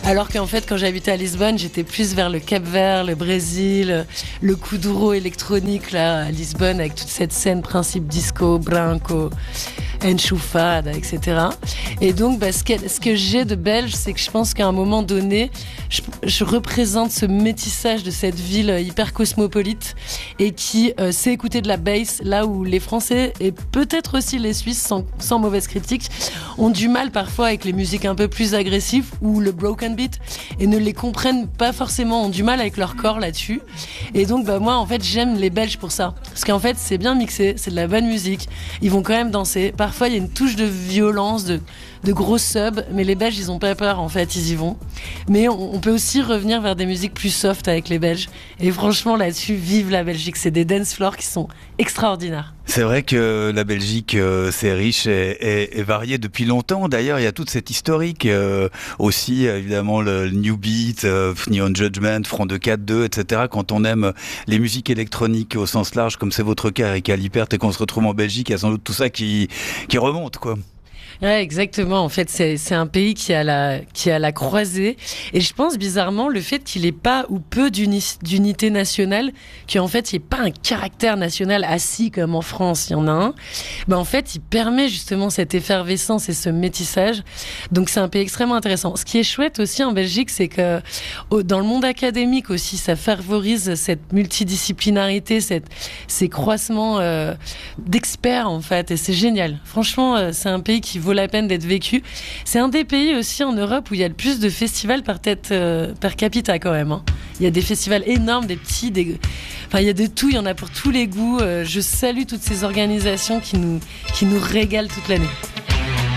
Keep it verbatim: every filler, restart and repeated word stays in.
Alors qu'en fait, quand j'habitais à Lisbonne, j'étais plus vers le Cap-Vert, le Brésil, le kuduro électronique là à Lisbonne avec toute cette scène principe disco, branco, enchufada, et cetera. Et donc, bah, ce, que, ce que j'ai de belge, c'est que je pense qu'à un moment donné, je, je représente ce métissage de cette ville hyper cosmopolite et qui euh, sait écouter de la bass, là où les Français et peut-être aussi les Suisses, sans, sans mauvaise critique, ont du mal parfois avec les musiques un peu plus agressives ou le broken beat et ne les comprennent pas forcément, ont du mal avec leur corps là-dessus. Et donc, bah, moi, en fait, j'aime les Belges pour ça. Parce qu'en fait, c'est bien mixé, c'est de la bonne musique, ils vont quand même danser. Parfois, il y a une touche de violence, de, de gros subs, mais les Belges, ils ont pas peur, en fait, ils y vont. Mais on, on peut aussi revenir vers des musiques plus soft avec les Belges. Et franchement, là-dessus, vive la Belgique. C'est des dance floors qui sont extraordinaires. C'est vrai que la Belgique, euh, c'est riche et, et, et varié depuis longtemps. D'ailleurs, il y a toute cette historique euh, aussi, évidemment, le, le New Beat, euh, Neon Judgment, Front de quatre deux, et cetera. Quand on aime les musiques électroniques au sens large, comme c'est votre cas, Eric Alipert, et qu'on se retrouve en Belgique, il y a sans doute tout ça qui, qui remonte, quoi. Ouais, exactement. En fait, c'est, c'est un pays qui a la, qui a la croisée. Et je pense, bizarrement, le fait qu'il ait pas ou peu d'uni- d'unité nationale, qu'en fait, il n'y ait pas un caractère national assis comme en France, il y en a un, ben, en fait, il permet justement cette effervescence et ce métissage. Donc, c'est un pays extrêmement intéressant. Ce qui est chouette aussi en Belgique, c'est que dans le monde académique aussi, ça favorise cette multidisciplinarité, cette, ces croisements euh, d'experts, en fait. Et c'est génial. Franchement, euh, c'est un pays qui vaut la peine d'être vécu. C'est un des pays aussi en Europe où il y a le plus de festivals par tête euh, per capita quand même. Hein. Il y a des festivals énormes, des petits, des... enfin il y a de tout, il y en a pour tous les goûts. Euh, je salue toutes ces organisations qui nous, qui nous régalent toute l'année.